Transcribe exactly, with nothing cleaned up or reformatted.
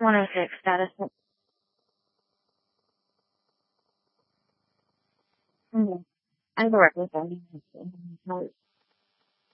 one oh six status. Okay. I have a record phone.